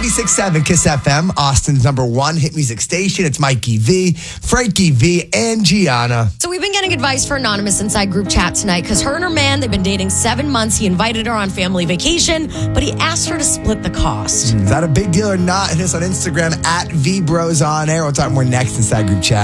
96.7 Kiss FM, Austin's #1 hit music station. It's Mikey V, Frankie V, and Gianna. So we've been getting advice for Anonymous inside group chat tonight because her and her man, they've been dating 7 months. He invited her on family vacation, but he asked her to split the cost. Is that a big deal or not? Hit us on Instagram at VBrosOnAir. We'll talk more next inside group chat.